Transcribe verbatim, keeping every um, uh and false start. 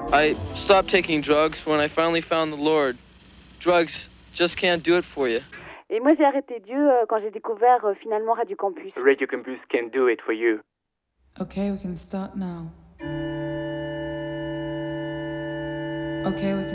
I stopped taking drugs when I finally found the Lord. Drugs just can't do it for you. Et moi, j'ai arrêté Dieu euh, quand j'ai découvert euh, finalement Radio Campus. Radio Campus can do it for you. Okay, we can start now. Okay, we can